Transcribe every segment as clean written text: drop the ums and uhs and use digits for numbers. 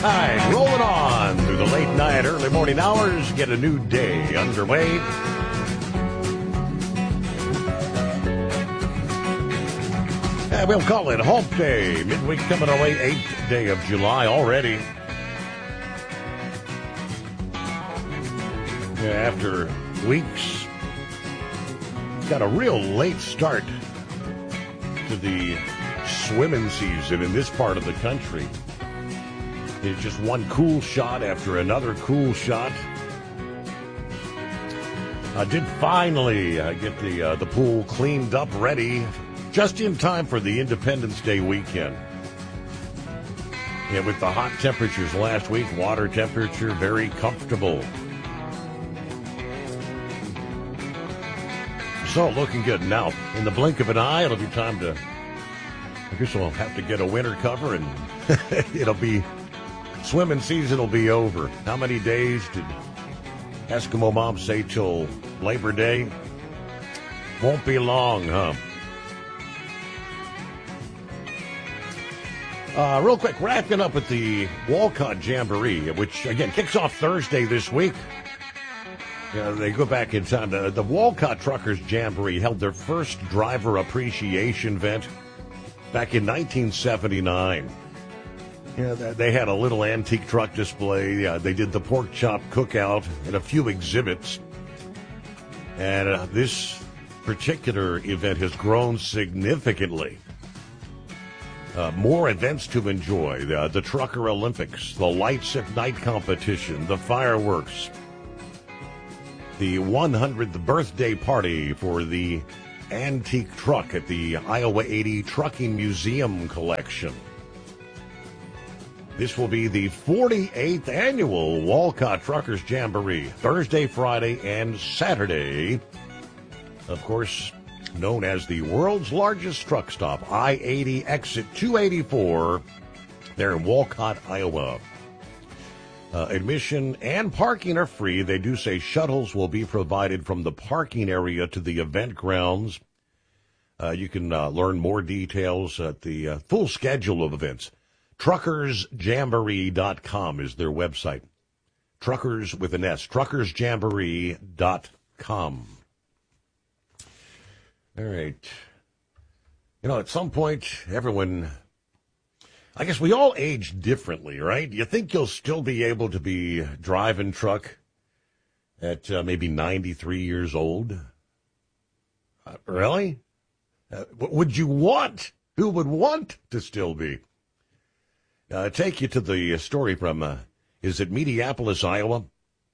Hi, rolling on through the late night, early morning hours, get a new day underway. And we'll call it Hump Day. Midweek coming our way, 8th day of July already. After weeks, got a real late start to the swimming season in this part of the country. It's just one cool shot after another cool shot. I did finally get the pool cleaned up, ready, just in time for the Independence Day weekend. Yeah, with the hot temperatures last week, water temperature very comfortable. So, looking good. Now, in the blink of an eye, it'll be time to, I guess we'll have to get a winter cover, and it'll be, swimming season will be over. How many days did Eskimo Mom say till Labor Day? Won't be long, huh? Real quick, wrapping up with the Walcott Jamboree, which, again, kicks off Thursday this week. Yeah, they go back in time. The Walcott Truckers Jamboree held their first driver appreciation event back in 1979. Yeah, they had a little antique truck display. They did the pork chop cookout and a few exhibits. And this particular event has grown significantly. More events to enjoy. The Trucker Olympics, the Lights at Night competition, the fireworks, the 100th birthday party for the antique truck at the Iowa 80 Trucking Museum collection. This will be the 48th annual Walcott Truckers Jamboree, Thursday, Friday, and Saturday. Of course, known as the world's largest truck stop, I-80 exit 284, there in Walcott, Iowa. Admission and parking are free. They do say shuttles will be provided from the parking area to the event grounds. You can learn more details at the full schedule of events. TruckersJamboree.com is their website. Truckers with an S. TruckersJamboree.com. All right. You know, at some point, everyone, I guess we all age differently, right? You think you'll still be able to be driving truck at maybe 93 years old? Really? Would you want? Who would want to still be? Take you to the story from, is it Mediapolis, Iowa?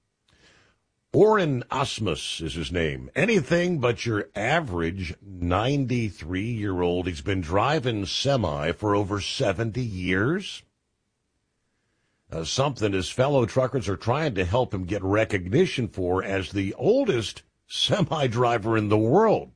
Oren Asmus is his name. Anything but your average 93-year-old. He's been driving semi for over 70 years. Something his fellow truckers are trying to help him get recognition for as the oldest semi-driver in the world.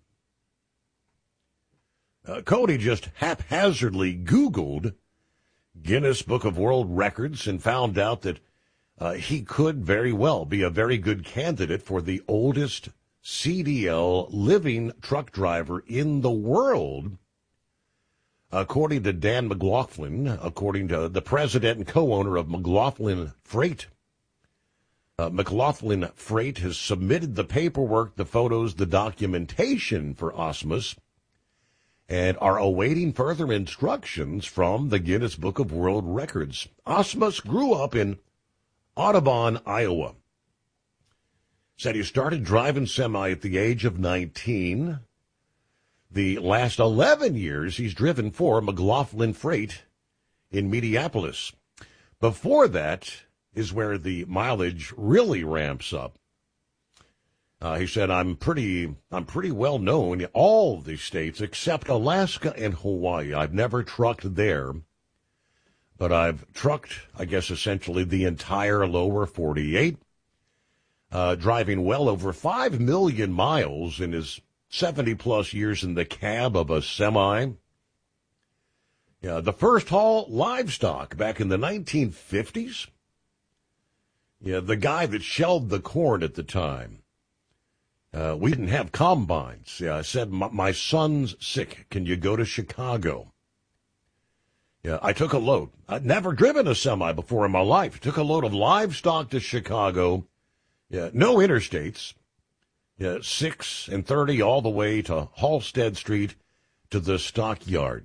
Cody just haphazardly Googled Guinness Book of World Records and found out that he could very well be a very good candidate for the oldest CDL living truck driver in the world. According to Dan McLaughlin, according to the president and co-owner of McLaughlin Freight, McLaughlin Freight has submitted the paperwork, the photos, the documentation for Asmus, and are awaiting further instructions from the Guinness Book of World Records. Asmus grew up in Audubon, Iowa. Said he started driving semi at the age of 19. The last 11 years, he's driven for McLaughlin Freight in Mediapolis. Before that is where the mileage really ramps up. He said, I'm pretty well known in all the states except Alaska and Hawaii. I've never trucked there, but I've trucked, I guess, essentially the entire lower 48, driving well over 5 million miles in his 70-plus years in the cab of a semi. Yeah, the first haul livestock back in the 1950s. Yeah, the guy that shelled the corn at the time. We didn't have combines. I said, my son's sick. Can you go to Chicago? Yeah, I took a load. I'd never driven a semi before in my life. Took a load of livestock to Chicago. Yeah, no interstates. Yeah, 6 and 30 all the way to Halstead Street to the stockyard.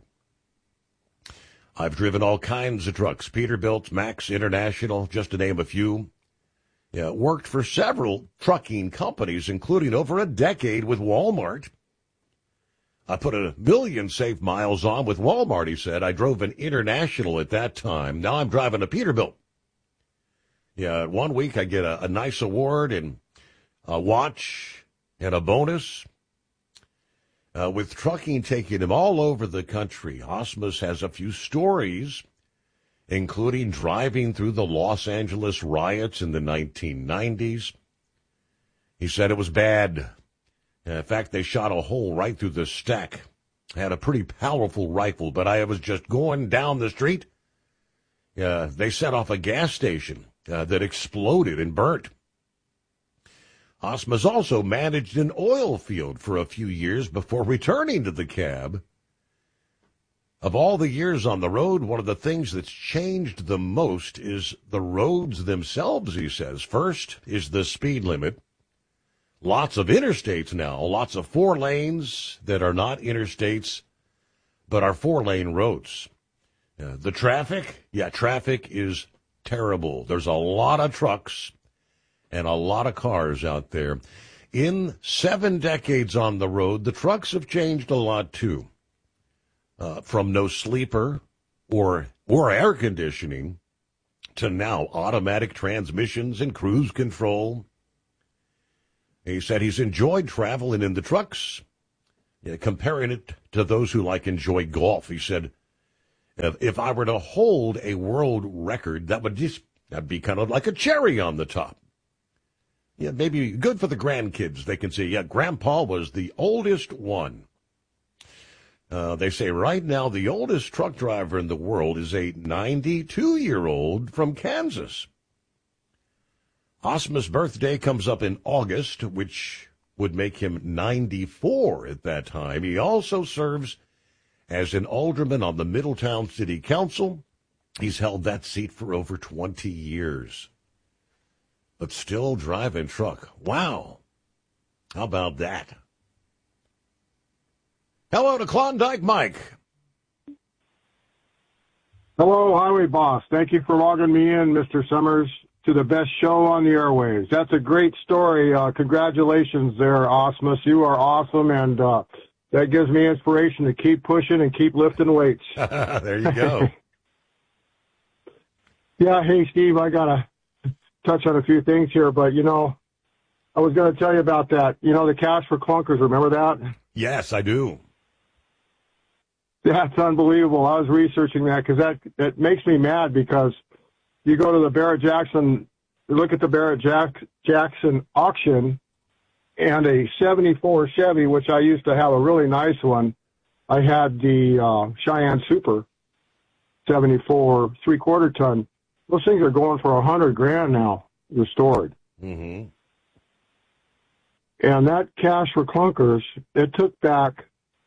I've driven all kinds of trucks, Peterbilt, Max International, just to name a few. Yeah, worked for several trucking companies, including over a decade with Walmart. I put 1 million safe miles on with Walmart, he said. I drove an International at that time. Now I'm driving a Peterbilt. Yeah, 1 week I get a nice award and a watch and a bonus. With trucking taking him all over the country, Ausmus has a few stories, including driving through the Los Angeles riots in the 1990s. He said it was bad. In fact, they shot a hole right through the stack. I had a pretty powerful rifle, but I was just going down the street. They set off a gas station that exploded and burnt. Ausmus also managed an oil field for a few years before returning to the cab. Of all the years on the road, one of the things that's changed the most is the roads themselves, he says. First is the speed limit. Lots of interstates now, lots of 4 lanes that are not interstates, but are 4-lane roads. The traffic, traffic is terrible. There's a lot of trucks and a lot of cars out there. In 7 decades on the road, the trucks have changed a lot too. From no sleeper or air conditioning to now automatic transmissions and cruise control. He said he's enjoyed traveling in the trucks, comparing it to those who enjoy golf. He said, if I were to hold a world record, that'd be kind of like a cherry on the top. Yeah, maybe good for the grandkids. They can say, Grandpa was the oldest one. They say right now the oldest truck driver in the world is a 92-year-old from Kansas. Ausmus' birthday comes up in August, which would make him 94 at that time. He also serves as an alderman on the Middletown City Council. He's held that seat for over 20 years. But still driving truck. Wow. How about that? Hello to Klondike Mike. Hello, Highway Boss. Thank you for logging me in, Mr. Summers, to the best show on the airwaves. That's a great story. Congratulations there, Ausmus. You are awesome, and that gives me inspiration to keep pushing and keep lifting weights. There you go. Yeah, hey, Steve, I got to touch on a few things here, but, I was going to tell you about that. The Cash for Clunkers, remember that? Yes, I do. That's unbelievable. I was researching that because that makes me mad because you go to the Barrett-Jackson, look at the Barrett-Jackson auction, and a 74 Chevy, which I used to have a really nice one. I had the Cheyenne Super 74 3/4 ton. Those things are going for $100,000 now, restored. Mm-hmm. And that Cash for Clunkers, it took back,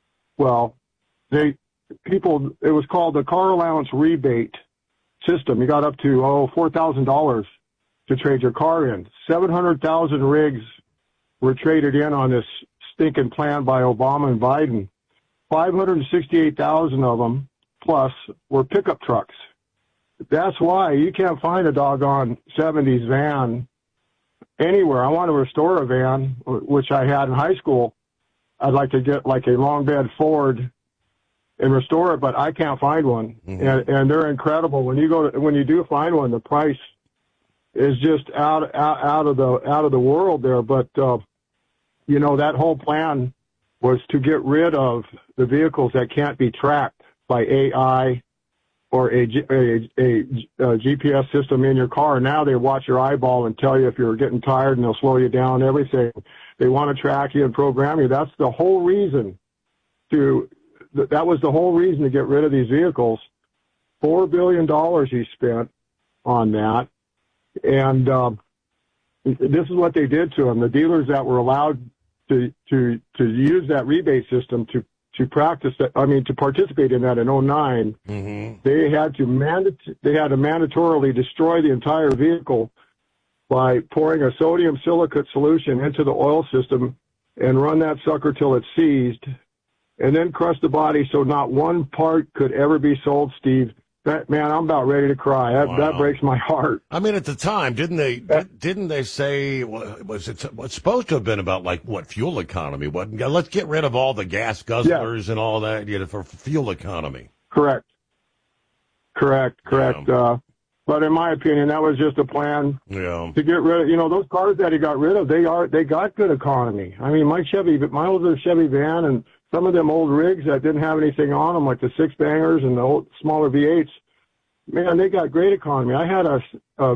it was called the car allowance rebate system. You got up to, $4,000 to trade your car in. 700,000 rigs were traded in on this stinking plan by Obama and Biden. 568,000 of them plus were pickup trucks. That's why you can't find a doggone 70s van anywhere. I want to restore a van, which I had in high school. I'd like to get like a long bed Ford and restore it, but I can't find one. Mm-hmm. And they're incredible. When you do find one, the price is just out of the world there. But that whole plan was to get rid of the vehicles that can't be tracked by AI or a GPS system in your car. Now they watch your eyeball and tell you if you're getting tired, and they'll slow you down, everything. They want to track you and program you. That's the whole reason that was the whole reason to get rid of these vehicles. $4 billion he spent on that. And this is what they did to them. The dealers that were allowed to use that rebate system to to practice that. I mean, to participate in that in '09, they had to mandatorily destroy the entire vehicle by pouring a sodium silicate solution into the oil system and run that sucker till it's seized, and then crush the body so not one part could ever be sold, Steve. Man, I'm about ready to cry. That breaks my heart. I mean, at the time, didn't they say, was it supposed to have been about, like, what, fuel economy? Let's get rid of all the gas guzzlers and all that, for fuel economy. Correct. Yeah. But in my opinion, that was just a plan to get rid of, those cars that he got rid of, they got good economy. I mean, my older Chevy van and some of them old rigs that didn't have anything on them, like the six bangers and the old smaller V8s, man, they got great economy. I had a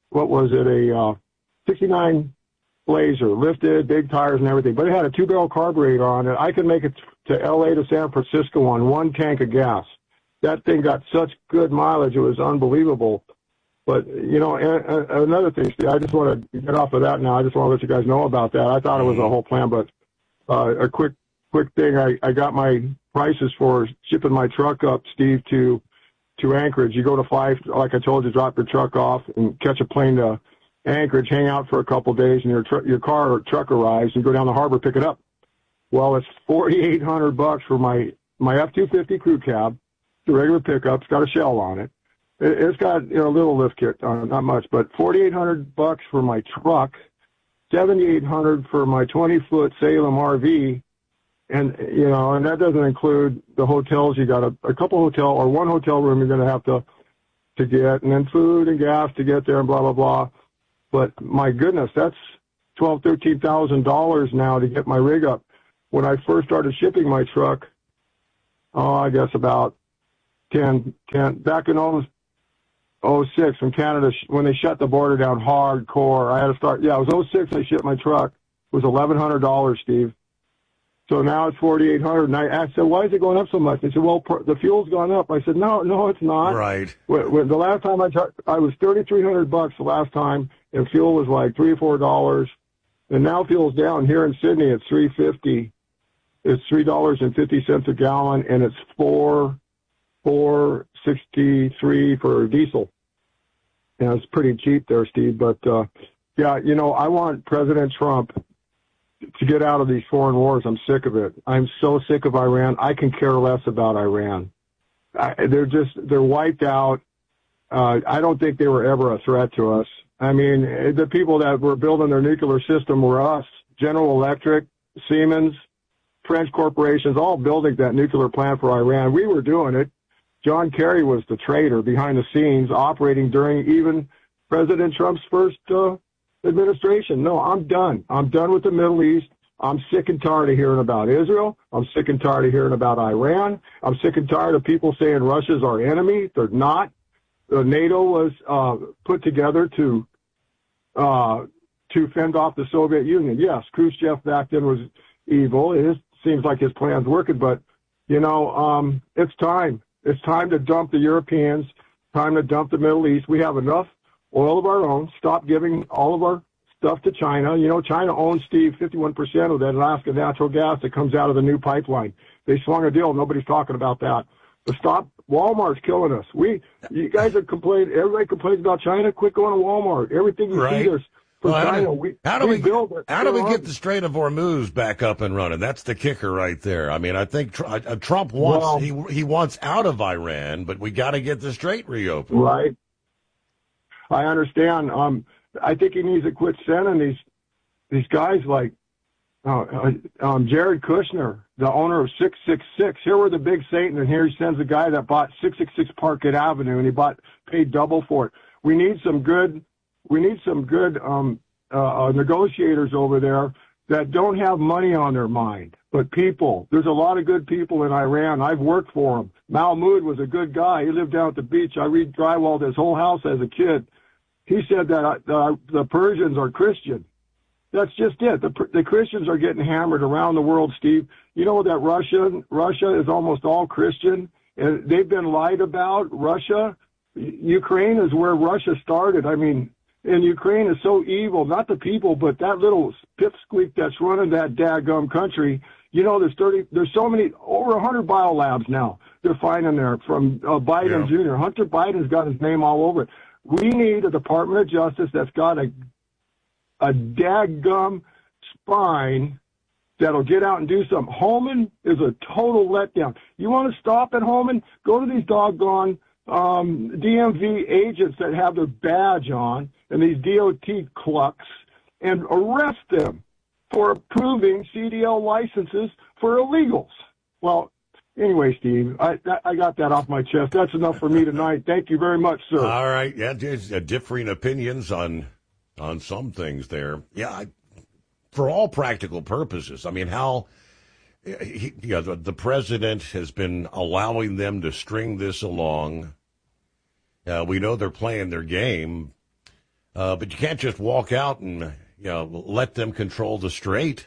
69 Blazer, lifted, big tires and everything, but it had a 2-barrel carburetor on it. I could make it to L.A. to San Francisco on one tank of gas. That thing got such good mileage, it was unbelievable. But, another thing, Steve, I just want to get off of that now. I just want to let you guys know about that. I thought it was a whole plan, but a quick thing. I got my prices for shipping my truck up, Steve, to Anchorage. You go to Fife, like I told you, drop your truck off and catch a plane to Anchorage, hang out for a couple of days, and your car or truck arrives, and you go down the harbor, pick it up. Well, it's $4,800 for my F-250 crew cab, the regular pickup. It's got a shell on it. It's got a little lift kit on it, not much, but $4,800 for my truck, $7,800 for my 20-foot Salem RV, and that doesn't include the hotels. You got a couple one hotel room you're going to have to get, and then food and gas to get there, and blah blah blah. But my goodness, that's $13,000 now to get my rig up. When I first started shipping my truck, I guess about 10 back in '06 from Canada, when they shut the border down hardcore, I had to start. Yeah, it was '06 I shipped my truck. It was $1,100, Steve. So now it's $4,800. And I said, why is it going up so much? They said, well, the fuel's gone up. I said, no, it's not. Right. The last time I was $3,300 the last time, and fuel was like $3 or $4. And now fuel's down here in Sydney. It's $3.50. It's $3.50 a gallon, and it's $4.63 for diesel. Yeah, it's pretty cheap there, Steve. But I want President Trump to get out of these foreign wars. I'm sick of it. I'm so sick of Iran. I can care less about Iran. They're wiped out. I don't think they were ever a threat to us. I mean, the people that were building their nuclear system were us, General Electric, Siemens, French corporations, all building that nuclear plant for Iran. We were doing it. John Kerry was the traitor behind the scenes, operating during even President Trump's first administration. No, I'm done. I'm done with the Middle East. I'm sick and tired of hearing about Israel. I'm sick and tired of hearing about Iran. I'm sick and tired of people saying Russia's our enemy. They're not. NATO was put together to fend off the Soviet Union. Yes, Khrushchev back then was evil. It seems like his plan's working, but it's time. It's time to dump the Europeans. Time to dump the Middle East. We have enough oil of our own. Stop giving all of our stuff to China. China owns, Steve, 51% of that Alaska natural gas that comes out of the new pipeline. They swung a deal. Nobody's talking about that. But stop. Walmart's killing us. You guys are complaining. Everybody complains about China. Quit going to Walmart. Everything you see there's from China. How do we get the Strait of Hormuz back up and running? That's the kicker right there. I mean, I think Trump wants he wants out of Iran, but we got to get the strait reopened. Right. I understand. I think he needs to quit sending these guys like Jared Kushner, the owner of 666. Here we're the big Satan, and here he sends a guy that bought 666 Parkett Avenue, and he paid double for it. We need some good negotiators over there that don't have money on their mind, but people. There's a lot of good people in Iran. I've worked for them. Mahmoud was a good guy. He lived down at the beach. I drywalled his whole house as a kid. He said that the Persians are Christian. That's just it. The Christians are getting hammered around the world, Steve. You know that Russia is almost all Christian, and they've been lied about. Russia, Ukraine is where Russia started. I mean, and Ukraine is so evil, not the people, but that little pipsqueak that's running that daggum country. You know, there's so many, over 100 biolabs now they're finding there from Biden Jr. Hunter Biden's got his name all over it. We need a Department of Justice that's got a daggum spine that'll get out and do something. Holman is a total letdown. You want to stop at Holman? Go to these doggone DMV agents that have their badge on and these DOT clucks and arrest them for approving CDL licenses for illegals. Well, anyway, Steve, I got that off my chest. That's enough for me tonight. Thank you very much, sir. All right. Yeah, there's differing opinions on some things there. Yeah, for all practical purposes. I mean, how the president has been allowing them to string this along. We know they're playing their game, but you can't just walk out and let them control the strait.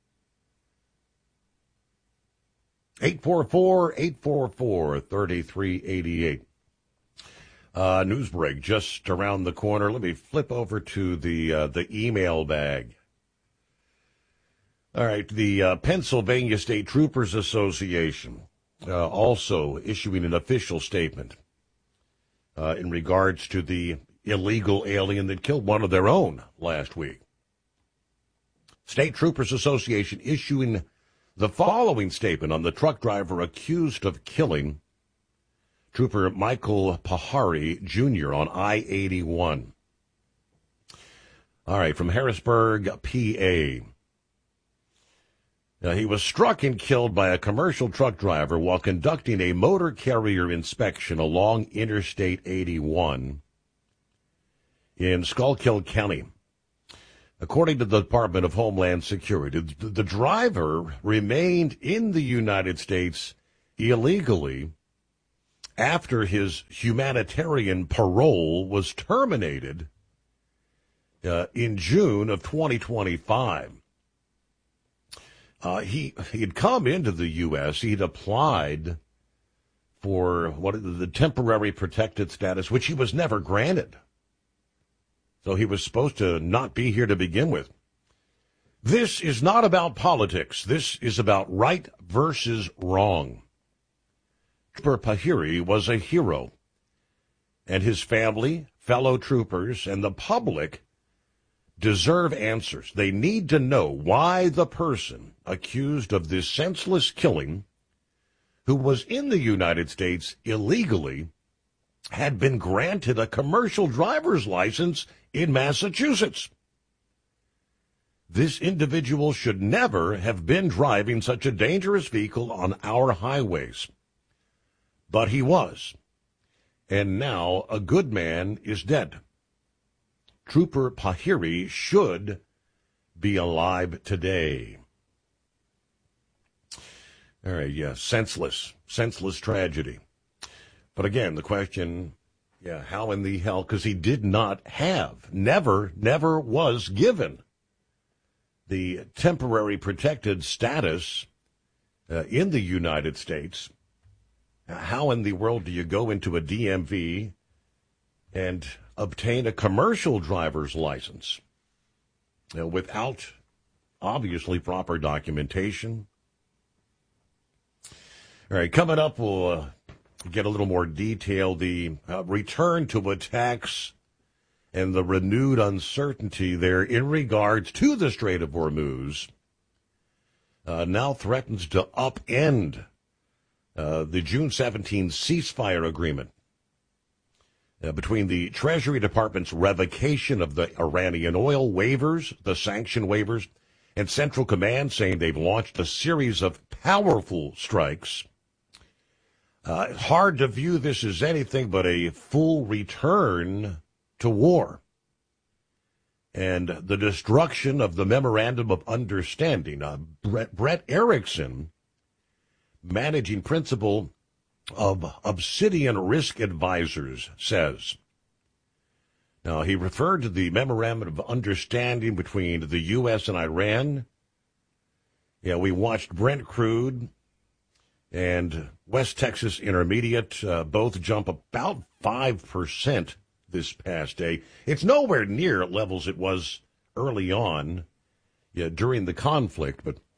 844-844-3388. News break just around the corner. Let me flip over to the email bag. All right, the Pennsylvania State Troopers Association also issuing an official statement in regards to the illegal alien that killed one of their own last week. State Troopers Association issuing the following statement on the truck driver accused of killing Trooper Michael Pahari Jr. on I-81. All right, from Harrisburg, PA. He was struck and killed by a commercial truck driver while conducting a motor carrier inspection along Interstate 81 in Schuylkill County. According to the Department of Homeland Security, the driver remained in the United States illegally after his humanitarian parole was terminated in June of 2025. He had come into the U.S. He'd applied for the temporary protected status, which he was never granted. So he was supposed to not be here to begin with. This is not about politics. This is about right versus wrong. Trooper Pahari was a hero, and his family, fellow troopers, and the public deserve answers. They need to know why the person accused of this senseless killing, who was in the United States illegally, had been granted a commercial driver's license in Massachusetts. This individual should never have been driving such a dangerous vehicle on our highways. But he was. And now a good man is dead. Trooper Pahari should be alive today. All right, yeah, senseless tragedy. But again, the question, how in the hell, because he did not have, never was given the temporary protected status in the United States. How in the world do you go into a DMV and obtain a commercial driver's license without, obviously, proper documentation? All right, coming up, we'll get a little more detail. The return to attacks and the renewed uncertainty there in regards to the Strait of Hormuz now threatens to upend the June 17 ceasefire agreement between the Treasury Department's revocation of the Iranian oil waivers, the sanction waivers, and Central Command saying they've launched a series of powerful strikes. Hard to view this as anything but a full return to war and the destruction of the Memorandum of Understanding. Brett Erickson, managing principal of Obsidian Risk Advisors, says. Now, he referred to the Memorandum of Understanding between the U.S. and Iran. We watched Brent Crude and West Texas Intermediate both jump about 5% this past day. It's nowhere near levels it was early on during the conflict, but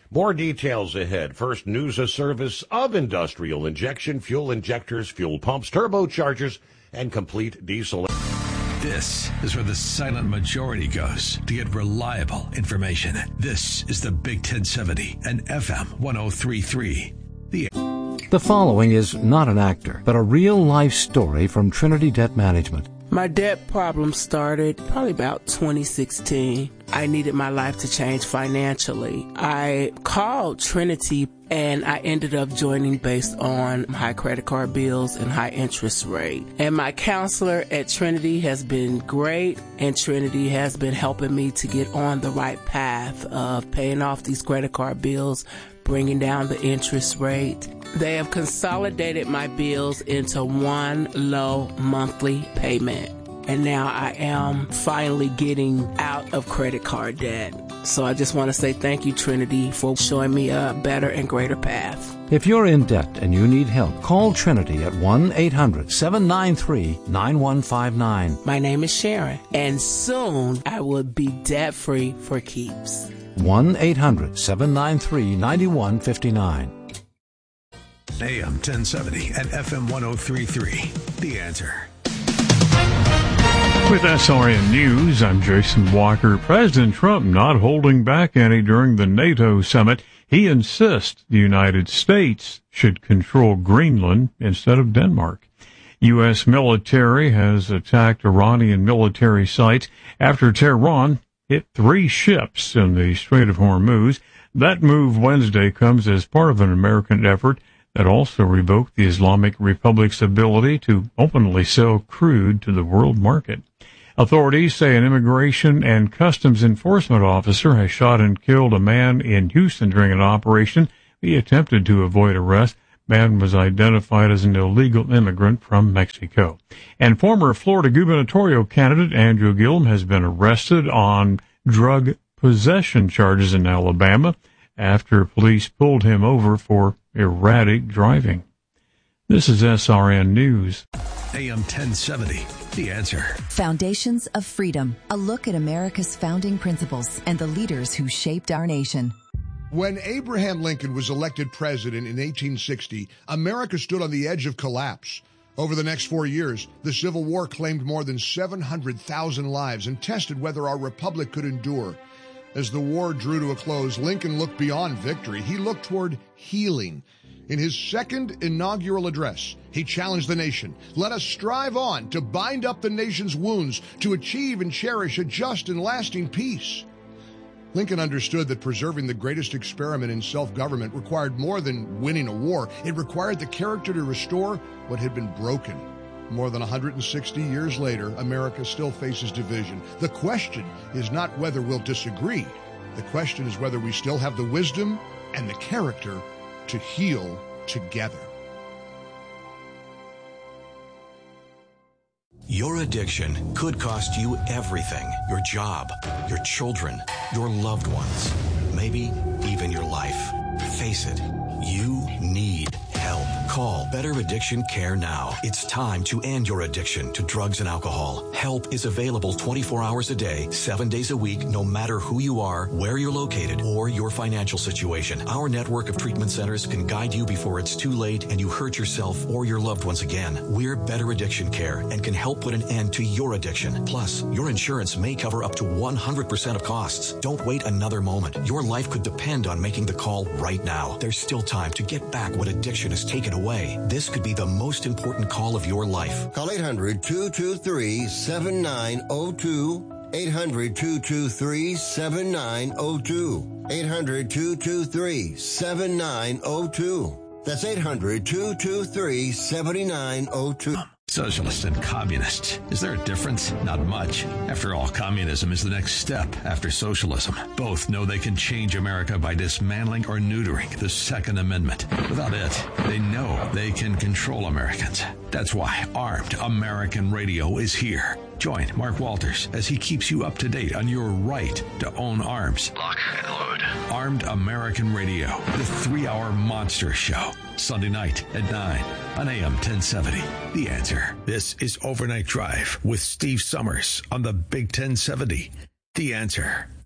More details ahead. First, news of service of industrial injection, fuel injectors, fuel pumps, turbochargers, and complete diesel. This is where the silent majority goes to get reliable information. This is the Big 1070 and FM 1033. The following is not an actor, but a real-life story from Trinity Debt Management. My debt problem started probably about 2016. I needed my life to change financially. I called Trinity and I ended up joining based on high credit card bills and high interest rate. And my counselor at Trinity has been great, and Trinity has been helping me to get on the right path of paying off these credit card bills, bringing down the interest rate. They have consolidated my bills into one low monthly payment. And now I am finally getting out of credit card debt. So I just want to say thank you, Trinity, for showing me a better and greater path. If you're in debt and you need help, call Trinity at 1-800-793-9159. My name is Sharon, and soon I will be debt-free for keeps. 1-800-793-9159. AM 1070 and FM 1033. The Answer. With SRN News, I'm Jason Walker. President Trump not holding back any during the NATO summit. He insists the United States should control Greenland instead of Denmark. U.S. military has attacked Iranian military sites after Tehran hit 3 ships in the Strait of Hormuz. That move Wednesday comes as part of an American effort that also revoked the Islamic Republic's ability to openly sell crude to the world market. Authorities say an immigration and customs enforcement officer has shot and killed a man in Houston during an operation. He attempted to avoid arrest. Man was identified as an illegal immigrant from Mexico. And former Florida gubernatorial candidate Andrew Gillum has been arrested on drug possession charges in Alabama after police pulled him over for erratic driving. This is SRN News. AM 1070. The Answer. Foundations of Freedom. A look at America's founding principles and the leaders who shaped our nation. When Abraham Lincoln was elected president in 1860, America stood on the edge of collapse. Over the next 4 years, the Civil War claimed more than 700,000 lives and tested whether our republic could endure. As the war drew to a close, Lincoln looked beyond victory. He looked toward healing. In his second inaugural address, he challenged the nation. Let us strive on to bind up the nation's wounds, to achieve and cherish a just and lasting peace. Lincoln understood that preserving the greatest experiment in self-government required more than winning a war. It required the character to restore what had been broken. More than 160 years later, America still faces division. The question is not whether we'll disagree. The question is whether we still have the wisdom and the character to heal together. Your addiction could cost you everything. Your job, your children, your loved ones, maybe even your life. Face it, you need help. Call Better Addiction Care now. It's time to end your addiction to drugs and alcohol. Help is available 24 hours a day, 7 days a week, no matter who you are, where you're located, or your financial situation. Our network of treatment centers can guide you before it's too late and you hurt yourself or your loved ones again. We're Better Addiction Care and can help put an end to your addiction. Plus, your insurance may cover up to 100% of costs. Don't wait another moment. Your life could depend on making the call right now. There's still time to get back what addiction has taken away. This could be the most important call of your life. Call 800-223-7902. 800-223-7902. 800-223-7902. That's 800-223-7902. Socialists and communists. Is there a difference? Not much. After all, communism is the next step after socialism. Both know they can change America by dismantling or neutering the Second Amendment. Without it, they know they can control Americans. That's why Armed American Radio is here. Join Mark Walters as he keeps you up to date on your right to own arms. Lock and load. Armed American Radio, the 3-hour monster show. Sunday night at 9 on AM 1070. The Answer. This is Overnight Drive with Steve Summers on the Big 1070. The Answer.